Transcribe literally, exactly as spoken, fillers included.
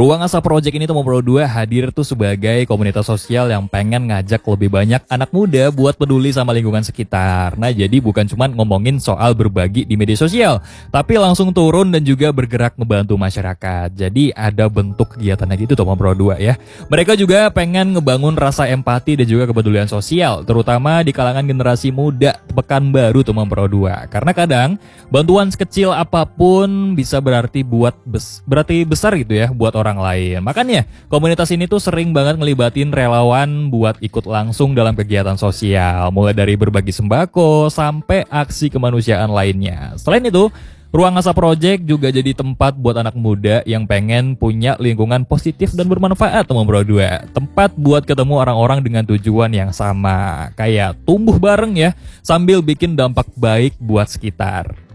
Ruang Asa Project ini Tomo Pro dua hadir tuh sebagai komunitas sosial yang pengen ngajak lebih banyak anak muda buat peduli sama lingkungan sekitar. Nah, jadi bukan cuma ngomongin soal berbagi di media sosial, tapi langsung turun dan juga bergerak ngebantu masyarakat. Jadi ada bentuk kegiatannya gitu Tomo Pro dua ya. Mereka juga pengen ngebangun rasa empati dan juga kepedulian sosial, terutama di kalangan generasi muda Pekanbaru Tomo Pro dua. Karena kadang bantuan sekecil apapun bisa berarti buat bes berarti besar gitu ya buat orang lain. Makanya komunitas ini tuh sering banget ngelibatin relawan buat ikut langsung dalam kegiatan sosial, mulai dari berbagi sembako sampai aksi kemanusiaan lainnya. Selain itu, Ruang Asa Project juga jadi tempat buat anak muda yang pengen punya lingkungan positif dan bermanfaat Tomo Pro dua. Tempat buat ketemu orang-orang dengan tujuan yang sama, kayak tumbuh bareng ya, sambil bikin dampak baik buat sekitar.